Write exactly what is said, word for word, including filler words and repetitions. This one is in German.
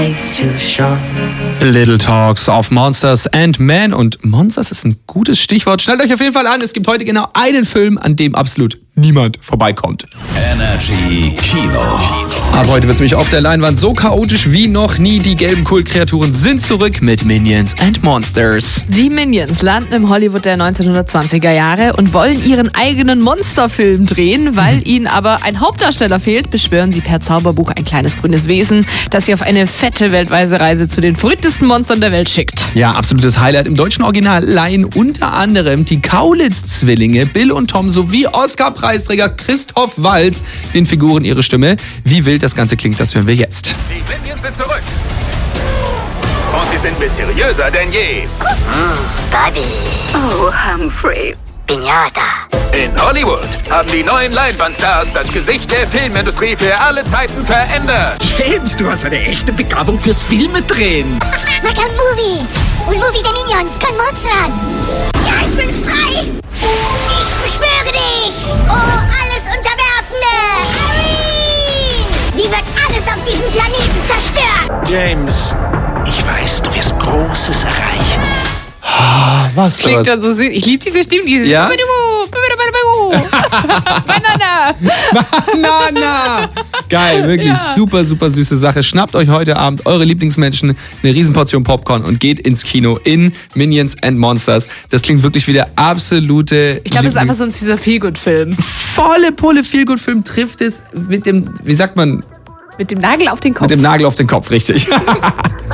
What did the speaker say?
Little Talks of Monsters and Men. Und Monsters ist ein gutes Stichwort. Stellt euch auf jeden Fall an, es gibt heute genau einen Film, an dem absolut niemand vorbeikommt. Energy Kino. Ab heute wird es nämlich auf der Leinwand so chaotisch wie noch nie. Die gelben Kultkreaturen sind zurück mit Minions and Monsters. Die Minions landen im Hollywood der neunzehnhundertzwanziger Jahre und wollen ihren eigenen Monsterfilm drehen. Weil ihnen aber ein Hauptdarsteller fehlt, beschwören sie per Zauberbuch ein kleines grünes Wesen, das sie auf eine fette weltweite Reise zu den verrücktesten Monstern der Welt schickt. Ja, absolutes Highlight. Im deutschen Original leihen unter anderem die Kaulitz-Zwillinge Bill und Tom sowie Oscar-Preisträger Christoph Waltz den Figuren ihre Stimme. Wie wild das Ganze klingt, das hören wir jetzt. Die Minions sind zurück. Und sie sind mysteriöser denn je. Mm, Buddy. Oh, Humphrey. Pinata. In Hollywood haben die neuen Leinwandstars das Gesicht der Filmindustrie für alle Zeiten verändert. James, du hast eine echte Begabung fürs Filme drehen. Mach ein Movie. Und Movie der Minions con Monsters. Ja, ich bin frei. Ich beschwöre dich. Oh, alles Unterwerfende. Irene. Sie wird alles auf diesem Planeten zerstören. James, ich weiß, du wirst Großes erreichen. Was? Klingt dann so süß. Ich liebe diese Stimme, dieses Ja? Banana. Banana! Geil, wirklich Ja. super, super süße Sache. Schnappt euch heute Abend eure Lieblingsmenschen, eine Riesenportion Popcorn und geht ins Kino in Minions and Monsters. Das klingt wirklich wie der absolute... Ich glaube, es ist einfach so ein süßer Feelgood-Film. volle Pulle Feelgood-Film trifft es mit dem, wie sagt man, Mit dem Nagel auf den Kopf. mit dem Nagel auf den Kopf, richtig.